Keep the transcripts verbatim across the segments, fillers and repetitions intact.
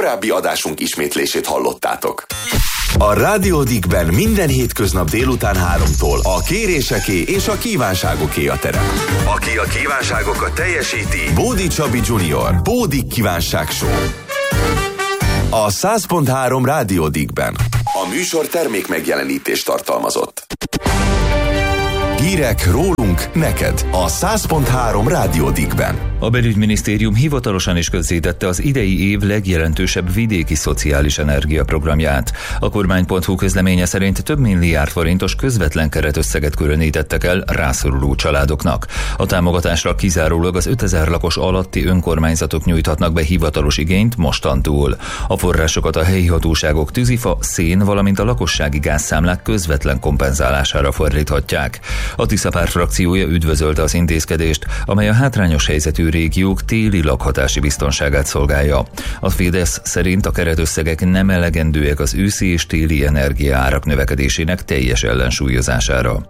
Korábbi adásunk ismétlését hallottátok. A Rádió Dickben minden hétköznap délután háromtól a kéréseké és a kívánságoké a terep. Aki a kívánságokat teljesíti, Bódi Csabi junior Bódi Kívánság Show. A száz pont három Rádió Dickben. A műsor termék megjelenítést tartalmazott. Hírek rólunk neked a száz pont három Rádió Dickben. A belügyminisztérium hivatalosan is közzétette az idei év legjelentősebb vidéki szociális energiaprogramját. A kormány pont hu közleménye szerint több milliárd forintos közvetlen keretösszeget különítettek el rászoruló családoknak. A támogatásra kizárólag az ötezer lakos alatti önkormányzatok nyújthatnak be hivatalos igényt mostantól. A forrásokat a helyi hatóságok tűzifa, szén, valamint a lakossági gázszámlák közvetlen kompenzálására fordíthatják. A Tisza Párt frakciója üdvözölte az intézkedést, amely a hátrányos helyzetű régiók téli lakhatási biztonságát szolgálja. A Fidesz szerint a keretösszegek nem elegendőek az őszi és téli energiaárak növekedésének teljes ellensúlyozására.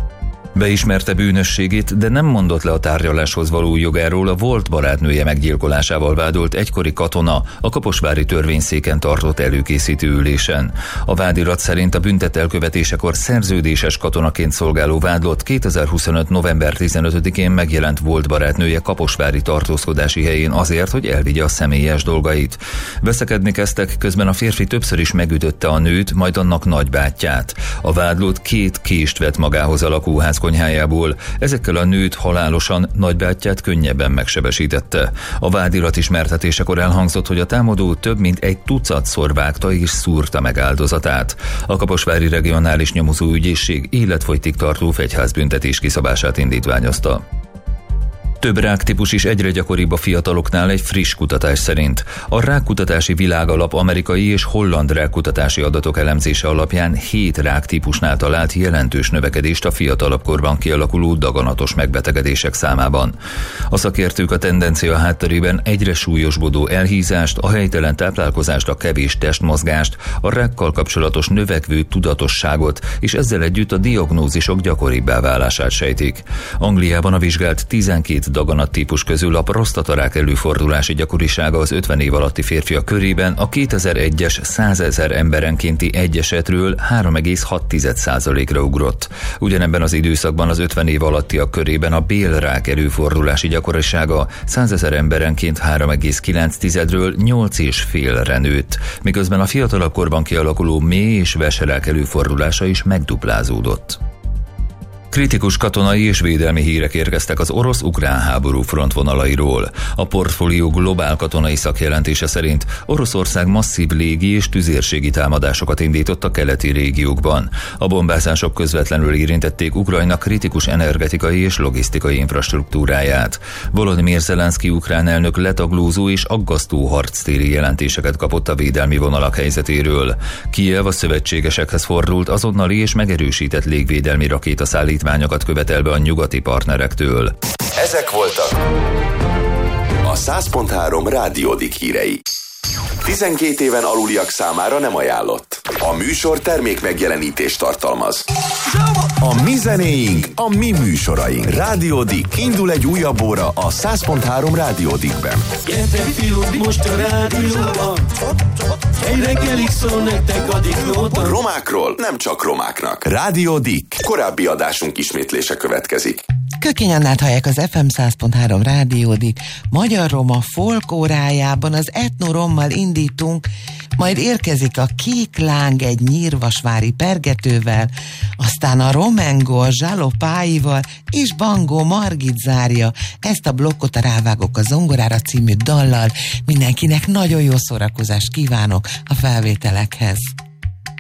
Beismerte bűnösségét, de nem mondott le a tárgyaláshoz való jogáról a volt barátnője meggyilkolásával vádolt egykori katona a kaposvári törvényszéken tartott előkészítő ülésen. A vádirat szerint a büntet elkövetésekor szerződéses katonaként szolgáló vádlott kétezer-huszonöt november tizenötödikén megjelent volt barátnője kaposvári tartózkodási helyén azért, hogy elvigye a személyes dolgait. Veszekedni kezdtek, közben a férfi többször is megütötte a nőt, majd annak nagybátyját. A vádlott két kést vett magához a lakóház konyhájából, ezekkel a nőt halálosan, nagybátyját könnyebben megsebesítette. A vádirat ismertetésekor elhangzott, hogy a támadó több mint egy tucatszor vágta és szúrta meg áldozatát. A kaposvári regionális nyomozóügyészség életfogytig tartó fegyházbüntetés kiszabását indítványozta. Több ráktípus is egyre gyakoribb a fiataloknál egy friss kutatás szerint. A Rákkutatási Világalap amerikai és holland rákkutatási adatok elemzése alapján hét ráktípusnál talált jelentős növekedést a fiatalabb korban kialakuló daganatos megbetegedések számában. A szakértők a tendencia hátterében egyre súlyosbodó elhízást, a helytelen táplálkozást, a kevés testmozgást, a rákkal kapcsolatos növekvő tudatosságot, és ezzel együtt a diagnózisok gyakoribbá válását sejtik. Angliában a vizsgált tizenkét daganattípus közül a prostatarák előfordulási gyakorisága az ötven év alatti férfiak körében a kétezer-egyes százezer emberenkénti egy esetről három egész hat százalékra ugrott. Ugyanebben az időszakban az ötven év alattiak körében a bélrák előfordulási gyakorisága százezer emberenként három egész kilencről nyolc egész ötre nőtt, miközben a fiatalabb korban kialakuló méh- és veserák előfordulása is megduplázódott. Kritikus katonai és védelmi hírek érkeztek az orosz-ukrán háború frontvonalairól. A Portfólió globál katonai szakjelentése szerint Oroszország masszív légi és tüzérségi támadásokat indított a keleti régiókban. A bombázások közvetlenül érintették Ukrajna kritikus energetikai és logisztikai infrastruktúráját. Volodymyr Zelenszky ukrán elnök letaglózó és aggasztó harctéri jelentéseket kapott a védelmi vonalak helyzetéről. Kijev a szövetségesekhez fordult azonnali és megerősített légvédelmi rakétaszállítmányokat követelve a nyugati partnerektől. Ezek voltak a száz pont három Rádió Dick hírei. tizenkét éven aluliak számára nem ajánlott. A műsor termék megjelenítést tartalmaz. A mi zenéink, a mi műsoraink. Rádió Dick. Indul egy újabb óra a száz pont három Rádió Dickben. Gyertek fiúk, most a rádióban. Egy reggelig szól nektek a Dicknóta. Romákról nem csak romáknak. Rádió Dick. Korábbi adásunk ismétlése következik. Kökény Annát hallják az ef em száz pont három Rádió Dick magyar roma folk órájában. Az etnorommal indítunk, majd érkezik a Kék Láng egy nyírvasvári pergetővel, aztán a Romengo zsalopáival, és Bangó Margit zárja ezt a blokkot a Rávágok a zongorára című dallal. Mindenkinek nagyon jó szórakozást kívánok a felvételekhez.